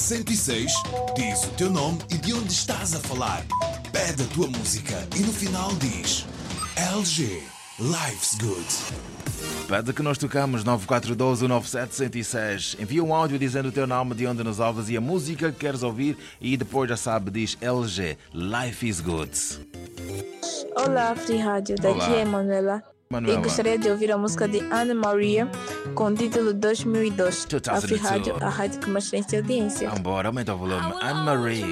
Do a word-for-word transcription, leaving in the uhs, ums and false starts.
cento e seis, diz o teu nome e de onde estás a falar. Pede a tua música e no final diz L G, Life's Good. Pede que nós tocamos nove quatro um dois nove sete um zero seis. Envia um áudio dizendo o teu nome, de onde nos ouves e a música que queres ouvir e depois já sabe, diz L G, Life is Good. Olá, Free Rádio, daqui Olá. é Manuela. Manuela. E gostaria de ouvir a música de Ana Maria com o título dois mil e dois. A Free dois mil e dois. Rádio, a rádio que mais tem audiência. Vambora, aumenta o volume. Anne-Marie.